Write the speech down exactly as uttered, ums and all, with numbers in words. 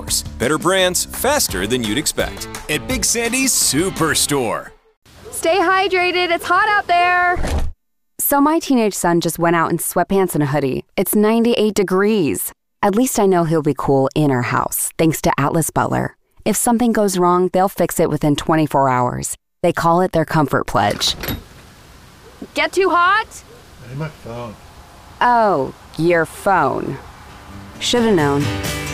hours. Better brands, faster than you'd expect. At Big Sandy's Superstore. Stay hydrated, it's hot out there. So my teenage son just went out in sweatpants and a hoodie. It's ninety-eight degrees. At least I know he'll be cool in our house, thanks to Atlas Butler. If something goes wrong, they'll fix it within twenty-four hours. They call it their Comfort Pledge. Get too hot? Hey, my phone. Oh, your phone. Should've known.